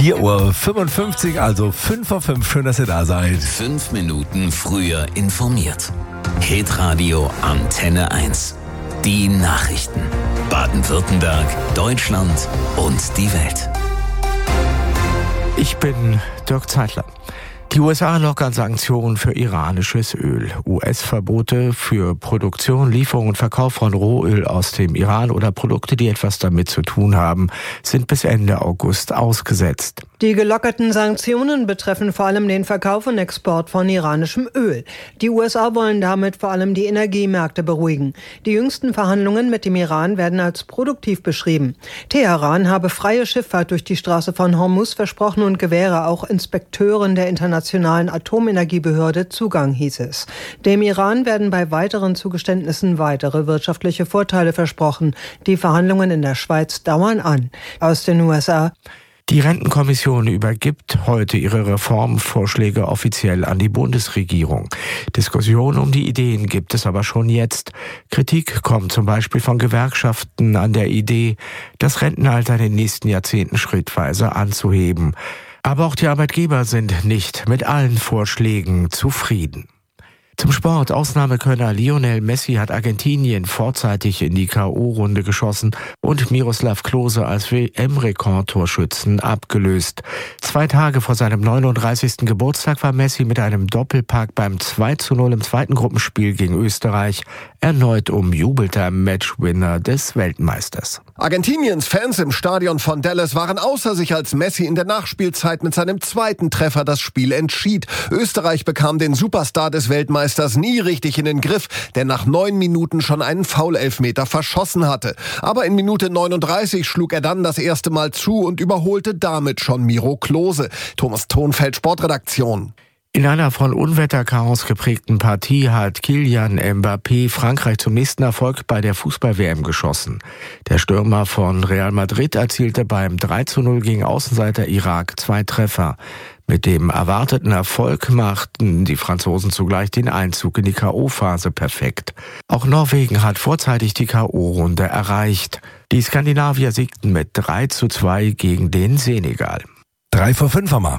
4:55 Uhr, also 5:05 Uhr. Schön, dass ihr da seid. 5 Minuten früher informiert. Hitradio Antenne 1. Die Nachrichten. Baden-Württemberg, Deutschland und die Welt. Ich bin Dirk Zeitler. Die USA lockern Sanktionen für iranisches Öl. US-Verbote für Produktion, Lieferung und Verkauf von Rohöl aus dem Iran oder Produkte, die etwas damit zu tun haben, sind bis Ende August ausgesetzt. Die gelockerten Sanktionen betreffen vor allem den Verkauf und Export von iranischem Öl. Die USA wollen damit vor allem die Energiemärkte beruhigen. Die jüngsten Verhandlungen mit dem Iran werden als produktiv beschrieben. Teheran habe freie Schifffahrt durch die Straße von Hormuz versprochen und gewähre auch Inspekteuren der Internationalen Atomenergiebehörde Zugang, hieß es. Dem Iran werden bei weiteren Zugeständnissen weitere wirtschaftliche Vorteile versprochen. Die Verhandlungen in der Schweiz dauern an. Aus den USA: Die Rentenkommission übergibt heute ihre Reformvorschläge offiziell an die Bundesregierung. Diskussionen um die Ideen gibt es aber schon jetzt. Kritik kommt zum Beispiel von Gewerkschaften an der Idee, das Rentenalter in den nächsten Jahrzehnten schrittweise anzuheben. Aber auch die Arbeitgeber sind nicht mit allen Vorschlägen zufrieden. Zum Sport. Ausnahmekönner Lionel Messi hat Argentinien vorzeitig in die K.O.-Runde geschossen und Miroslav Klose als WM-Rekordtorschützen abgelöst. 2 Tage vor seinem 39. Geburtstag war Messi mit einem Doppelpack beim 2:0 im zweiten Gruppenspiel gegen Österreich erneut umjubelter Matchwinner des Weltmeisters. Argentiniens Fans im Stadion von Dallas waren außer sich, als Messi in der Nachspielzeit mit seinem zweiten Treffer das Spiel entschied. Österreich bekam den Superstar des Weltmeisters nie richtig in den Griff, der nach 9 Minuten schon einen Foul-Elfmeter verschossen hatte. Aber in Minute 39 schlug er dann das erste Mal zu und überholte damit schon Miro Klose. Thomas Thonfeld, Sportredaktion. In einer von Unwetterchaos geprägten Partie hat Kylian Mbappé Frankreich zum nächsten Erfolg bei der Fußball-WM geschossen. Der Stürmer von Real Madrid erzielte beim 3:0 gegen Außenseiter Irak 2 Treffer. Mit dem erwarteten Erfolg machten die Franzosen zugleich den Einzug in die K.O.-Phase perfekt. Auch Norwegen hat vorzeitig die K.O.-Runde erreicht. Die Skandinavier siegten mit 3:2 gegen den Senegal. 3:05 haben wir.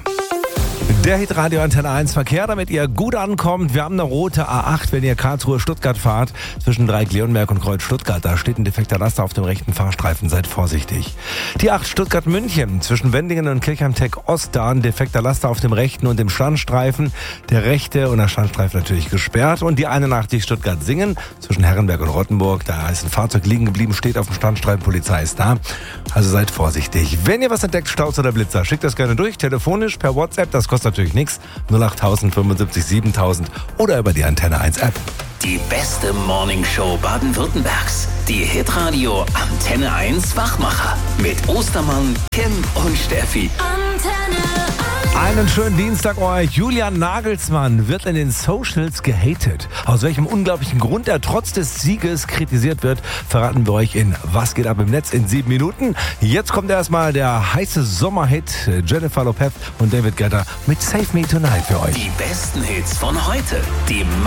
Der Hitradio Antenne 1 Verkehr, damit ihr gut ankommt. Wir haben eine rote A8, wenn ihr Karlsruhe-Stuttgart fahrt. Zwischen Dreieck-Leonberg und Kreuz-Stuttgart. Da steht ein defekter Laster auf dem rechten Fahrstreifen. Seid vorsichtig. Die 8 Stuttgart-München. Zwischen Wendingen und Kirchheim-Tech-Ost. Da ein defekter Laster auf dem rechten und dem Standstreifen. Der rechte und der Standstreifen natürlich gesperrt. Und die 81 Stuttgart-Singen. Zwischen Herrenberg und Rottenburg. Da ist ein Fahrzeug liegen geblieben, steht auf dem Standstreifen. Polizei ist da. Also seid vorsichtig. Wenn ihr was entdeckt, Staus oder Blitzer, schickt das gerne durch. Telefonisch, per WhatsApp. Das kostet natürlich nichts. 08000 75 7000 oder über die Antenne 1 App. Die beste Morningshow Baden-Württembergs. Die Hitradio Antenne 1 Wachmacher. Mit Ostermann, Kim und Steffi. Einen schönen Dienstag euch. Julian Nagelsmann wird in den Socials gehatet. Aus welchem unglaublichen Grund er trotz des Sieges kritisiert wird, verraten wir euch in Was geht ab im Netz in 7 Minuten. Jetzt kommt erstmal der heiße Sommerhit Jennifer Lopez und David Guetta mit Save Me Tonight für euch. Die besten Hits von heute. Die